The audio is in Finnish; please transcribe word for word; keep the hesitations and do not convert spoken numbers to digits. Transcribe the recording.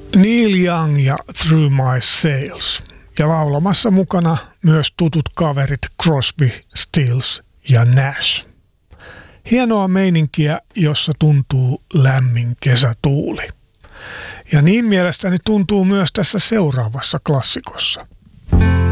Neil Young ja Through My Sails. Ja laulamassa mukana myös tutut kaverit Crosby, Stills ja Nash. Hienoa meininkiä, jossa tuntuu lämmin kesätuuli. Ja niin mielestäni tuntuu myös tässä seuraavassa klassikossa.